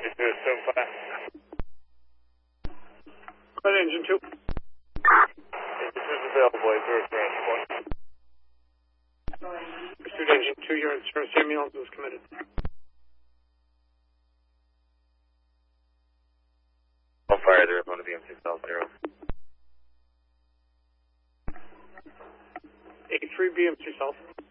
so far. Go ahead, engine 2. This is available at your transport. Pursuit engine 2, your insurance ambulance was committed. I'll fire the rip on the BM6L0. A3 BM2 South.